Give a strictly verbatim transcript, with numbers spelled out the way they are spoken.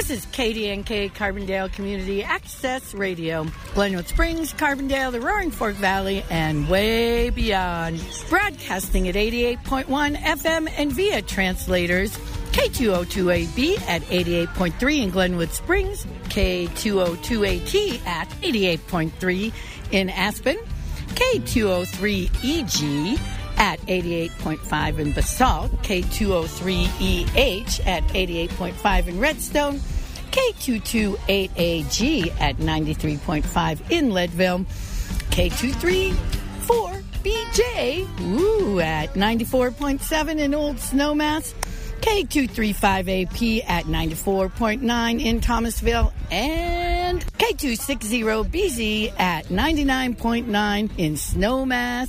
This is K D N K Carbondale Community Access Radio. Glenwood Springs, Carbondale, the Roaring Fork Valley, and way beyond. Broadcasting at eighty-eight point one F M and via translators. K two oh two A B at eighty-eight point three in Glenwood Springs. K two oh two A T at eighty-eight point three in Aspen. K two oh three E G at eighty-eight point five in Basalt, K two oh three E H at eighty-eight point five in Redstone, K two twenty-eight A G at ninety-three point five in Leadville, K two thirty-four B J ooh, at ninety-four point seven in Old Snowmass, K two thirty-five A P at ninety-four point nine in Thomasville, and K two sixty B Z at ninety-nine point nine in Snowmass,